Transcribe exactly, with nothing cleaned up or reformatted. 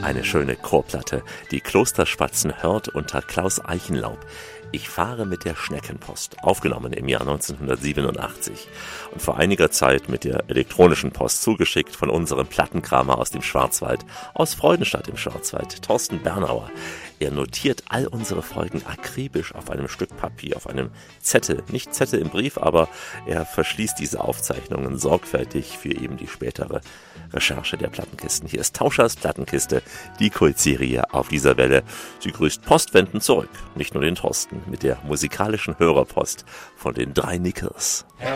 Eine schöne Chorplatte. Die Klosterspatzen hört unter Klaus Eichenlaub. Ich fahre mit der Schneckenpost, aufgenommen im Jahr neunzehnhundertsiebenundachtzig und vor einiger Zeit mit der elektronischen Post zugeschickt von unserem Plattenkramer aus dem Schwarzwald, aus Freudenstadt im Schwarzwald, Thorsten Bernauer. Er notiert all unsere Folgen akribisch auf einem Stück Papier, auf einem Zettel, nicht Zettel im Brief, aber er verschließt diese Aufzeichnungen sorgfältig für eben die spätere Recherche der Plattenkisten. Hier ist Tauschers Plattenkiste, die Kultserie auf dieser Welle. Sie grüßt postwendend zurück, nicht nur den Thorsten, mit der musikalischen Hörerpost von den drei Nickels.